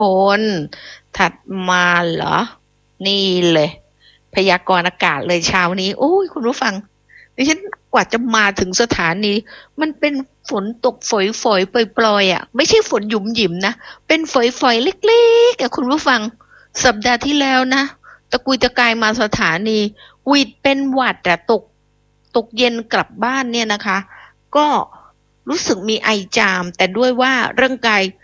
คนถัดมาเหรอนี่เลยพยากรณ์อากาศเลยเช้านี้โอ้ยคุณผู้ฟังดิฉันกว่าจะมาถึงสถานีมันเป็นฝนตกฝอยๆปล่อยๆอ่ะไม่ใช่ฝนหยุมหยิมนะเป็นฝอยๆเล็กๆอ่ะคุณผู้ฟังสัปดาห์ที่แล้วนะตะกุยตะกายมาสถานีหวิดเป็นหวัดอ่ะตกเย็นกลับบ้านเนี่ยนะคะก็รู้สึกมีไอจามแต่ด้วยว่าร่างกาย